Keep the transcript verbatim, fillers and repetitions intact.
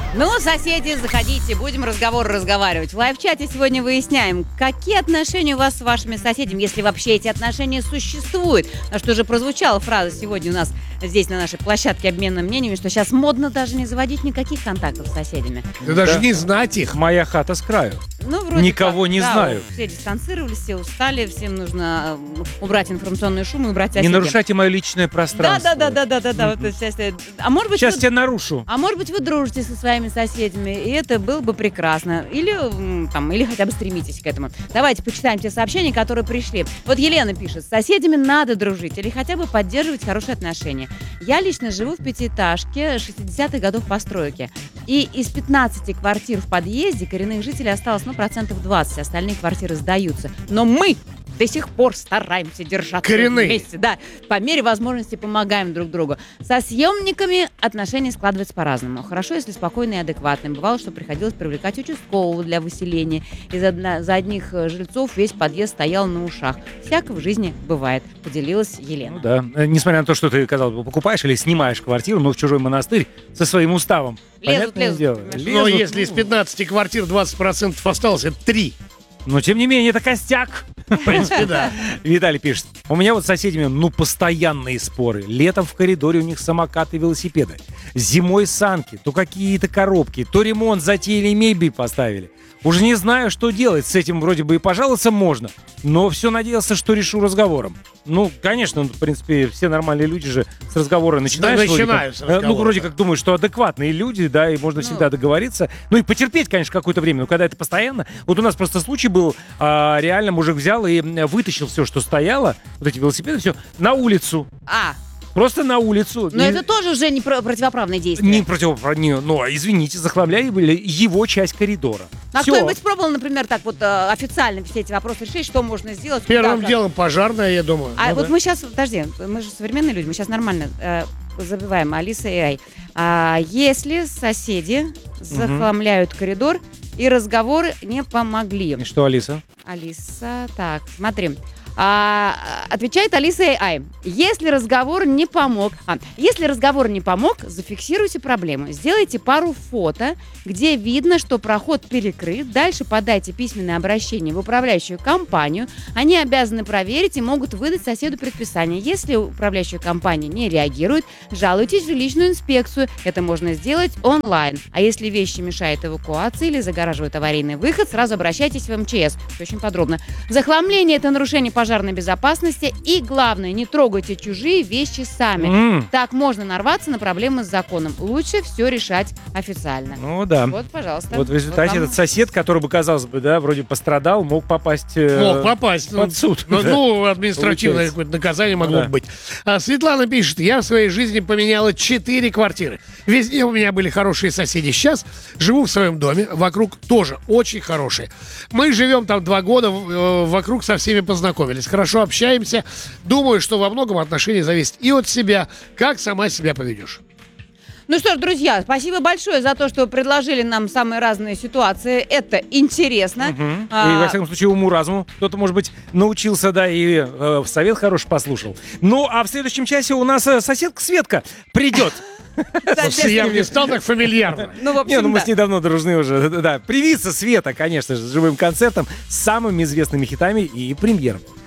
Ну, соседи, заходите, будем разговор разговаривать. В лайв-чате сегодня выясняем, какие отношения у вас с вашими соседями, если вообще эти отношения существуют. А что же прозвучала фраза сегодня у нас здесь, на нашей площадке обмена мнениями, что сейчас модно даже не заводить никаких контактов с соседями. Да даже не знать их. Моя хата с краю. Ну, вроде Никого как, не да, знаю. Все дистанцировались, все устали, всем нужно убрать информационный шум и убрать соседей. Не нарушайте мое личное пространство. Да, да, да, да, да, да, вот это счастье. А может быть, Сейчас вы... тебя нарушу. А может быть, вы дружите со своими соседями, и это было бы прекрасно. Или, м, там, или хотя бы стремитесь к этому. Давайте почитаем те сообщения, которые пришли. Вот Елена пишет: с соседями надо дружить или хотя бы поддерживать хорошие отношения. Я лично живу в пятиэтажке шестидесятых годов постройки. И из пятнадцати квартир в подъезде коренных жителей осталось, ну, процентов двадцать. Остальные квартиры сдаются. Но мы до сих пор стараемся держаться Коренные. вместе. Да, по мере возможности помогаем друг другу. Со съемниками отношения складываются по-разному. Хорошо, если спокойные и адекватные. Бывало, что приходилось привлекать участкового для выселения. Из одна, за одних жильцов весь подъезд стоял на ушах. Всяко в жизни бывает, поделилась Елена. Ну да. Э, Несмотря на то, что ты, казалось бы, покупаешь или снимаешь квартиру, но в чужой монастырь со своим уставом. Лезут, Понятное лезут. дело. Но Лезут, если из ну. пятнадцати квартир двадцать процентов осталось, это три. Но, тем не менее, это костяк. В принципе, да. Виталий пишет: у меня вот с соседями, ну, постоянные споры. Летом в коридоре у них самокаты и велосипеды. Зимой санки, то какие-то коробки, то ремонт затеяли, мебель поставили. Уже не знаю, что делать. С этим вроде бы и пожаловаться можно. Но все надеялся, что решу разговором. Ну, конечно, в принципе, все нормальные люди же с разговора начинают. Да, вроде начинают как, с э, разговора, Ну, вроде да. как думают, что адекватные люди, да, и можно Ну. всегда договориться. Ну, и потерпеть, конечно, какое-то время. Но когда это постоянно... Вот у нас просто случай был, а, реально мужик взял и м, вытащил все, что стояло, вот эти велосипеды, все, на улицу. А, Просто на улицу. но И- это тоже уже не про- противоправное действие. Не противоправные, ну, извините, захламляли были его часть коридора. А Всё. кто-нибудь пробовал, например, так вот э, официально все эти вопросы решить, что можно сделать? куда, Первым как? делом пожарная, я думаю. А Ну вот да. мы сейчас, подожди, мы же современные люди, мы сейчас нормально э, забиваем Алиса и Ай. А если соседи захламляют коридор и разговоры не помогли? И что, Алиса? Алиса, так, смотри. А, отвечает Алиса и Ай. Если разговор не помог, а, если разговор не помог, зафиксируйте проблему. Сделайте пару фото, где видно, что проход перекрыт. Дальше подайте письменное обращение в управляющую компанию. Они обязаны проверить и могут выдать соседу предписание. Если управляющая компания не реагирует, жалуйтесь в жилищную инспекцию. Это можно сделать онлайн. А если вещи мешают эвакуации или загораживают аварийный выход, сразу обращайтесь в эм че эс. Все очень подробно. Захламление – это нарушение пожарной безопасности. И главное, не трогайте чужие вещи сами. М, Так можно нарваться на проблемы с законом. Лучше все решать официально. Ну да. Вот, пожалуйста. Вот в результате вам. этот сосед, который бы, казалось бы, да, вроде пострадал, мог попасть э, Мог попасть. под суд. Ну, Да. ну, административное Получается. какое-то наказание могло Да. быть. А Светлана пишет: я в своей жизни поменяла четыре квартиры. Везде у меня были хорошие соседи. Сейчас живу в своем доме. Вокруг тоже очень хорошие. Мы живем там два года. в- э, Вокруг со всеми познакомились. Хорошо общаемся. Думаю, что во многом отношения зависят и от себя. Как сама себя поведешь. Ну что ж, друзья, спасибо большое за то, что предложили нам самые разные ситуации. Это интересно. Мгм. А, И, во всяком случае, уму-разуму. Кто-то, может быть, научился, да, и э, совет хороший послушал. Ну, а в следующем часе у нас э, соседка Светка придет. Слушай, я бы не стал так фамильярно. Ну, в общем, Не, ну мы да. с ней давно дружны уже. Да, привиться Света, конечно же, с живым концертом, с самыми известными хитами и премьером.